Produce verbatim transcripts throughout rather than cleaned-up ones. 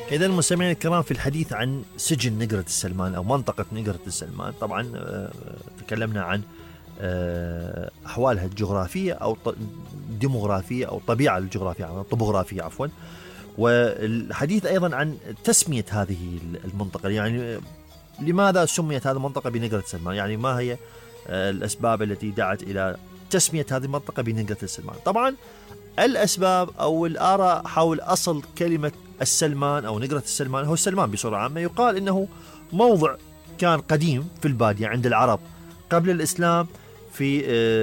إذا المستمعين الكرام، في الحديث عن سجن نقرة السلمان أو منطقة نقرة السلمان، طبعا تكلمنا عن أحوالها الجغرافية أو الديموغرافية أو الطبيعة الجغرافية الطبوغرافية عفوا، والحديث أيضا عن تسمية هذه المنطقة. يعني لماذا سميت هذه المنطقة بنقرة السلمان؟ يعني ما هي الأسباب التي دعت إلى تسمية هذه المنطقة بنقرة السلمان؟ طبعا الأسباب أو الآراء حول أصل كلمة السلمان أو نقرة السلمان هو السلمان بصورة عامة. يقال إنه موضع كان قديم في البادية عند العرب قبل الإسلام، في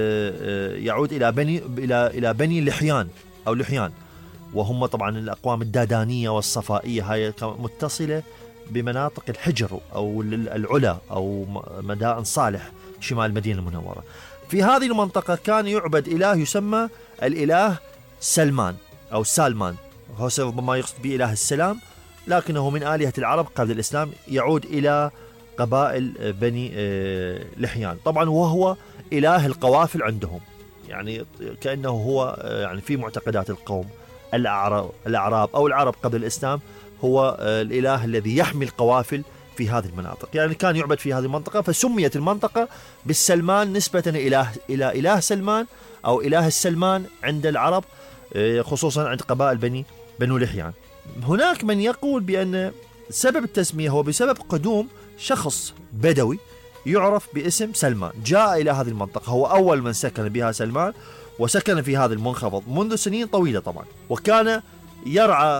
يعود إلى بني إلى إلى بني لحيان أو لحيان، وهم طبعا الأقوام الدادانية والصفائية، هاي متصلة بمناطق الحجر أو العلا أو مدائن صالح شمال المدينة المنورة. في هذه المنطقة كان يعبد إله يسمى الإله سلمان أو سالمان، هو ربما يقصد به إله السلام، لكنه من آلهة العرب قبل الإسلام، يعود إلى قبائل بني لحيان طبعا، وهو إله القوافل عندهم، يعني كأنه هو يعني في معتقدات القوم الأعراب الأعراب أو العرب قبل الإسلام هو الإله الذي يحمي القوافل في هذه المناطق. يعني كان يعبد في هذه المنطقة، فسميت المنطقة بالسلمان نسبة إلى إلى إله سلمان أو إله السلمان عند العرب، خصوصا عند قبائل بني بنو لحيان. هناك من يقول بأن سبب التسمية هو بسبب قدوم شخص بدوي يعرف باسم سلمان، جاء إلى هذه المنطقة، هو أول من سكن بها سلمان، وسكن في هذا المنخفض منذ سنين طويلة طبعا، وكان يرعى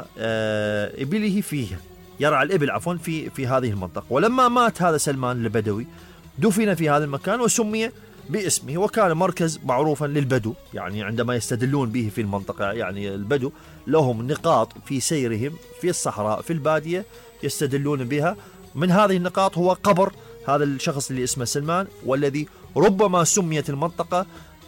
إبله فيها، يرعى الإبل عفوا في في هذه المنطقة. ولما مات هذا سلمان البدوي دفن في هذا المكان وسمي باسمه، وكان مركز معروفا للبدو، يعني عندما يستدلون به في المنطقة، يعني البدو لهم نقاط في سيرهم في الصحراء في البادية يستدلون بها، من هذه النقاط هو قبر هذا الشخص اللي اسمه سلمان، والذي ربما سميت المنطقة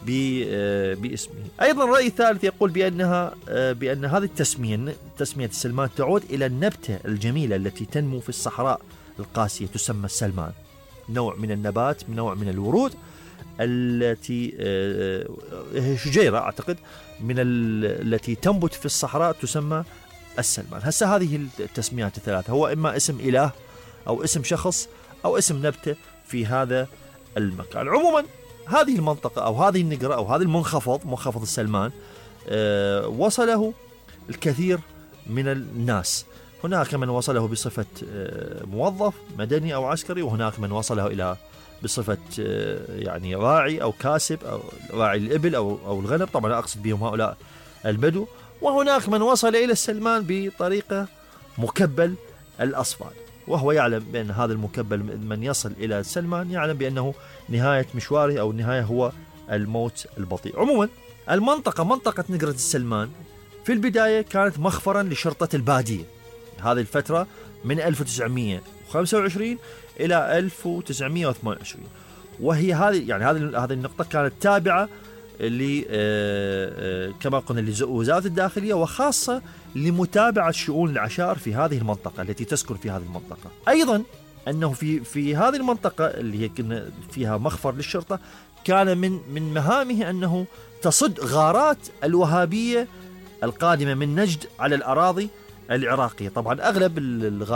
باسمه. أيضا رأي ثالث يقول بأنها بأن هذه التسمية تسمية السلمان تعود إلى النبتة الجميلة التي تنمو في الصحراء القاسية، تسمى السلمان، نوع من النبات، من نوع من الورود التي شجيرة أعتقد من التي تنبت في الصحراء تسمى السلمان. هسه هذه التسميات الثلاثة، هو إما اسم إله أو اسم شخص أو اسم نبتة في هذا المكان. عموما هذه المنطقة أو هذه النقرة أو هذا المنخفض، منخفض السلمان، أه وصله الكثير من الناس. هناك من وصله بصفة أه موظف مدني أو عسكري، وهناك من وصله إلى بصفة أه يعني راعي أو كاسب أو راعي الإبل أو أو الغنم، طبعا أقصد بهم هؤلاء البدو. وهناك من وصل إلى السلمان بطريقة مكبل الأصفاد، وهو يعلم بأن هذا المكبل من يصل إلى السلمان يعلم بأنه نهاية مشواره أو النهاية هو الموت البطيء. عموما المنطقة منطقة نقرة السلمان في البداية كانت مخفرا لشرطة البادية، هذه الفترة من ألف وتسعمئة وخمسة وعشرين إلى ألف وتسعمئة وثمانية وعشرين، وهي هذه يعني هذه هذه النقطة كانت تابعة ل كما قلنا لوزارة الداخلية، وخاصة لمتابعة شؤون العشائر في هذه المنطقة التي تسكن في هذه المنطقة. أيضا أنه في في هذه المنطقة اللي هي كنا فيها مخفر للشرطة، كان من من مهامه أنه تصد غارات الوهابية القادمة من نجد على الأراضي العراقية. طبعا أغلب الغارات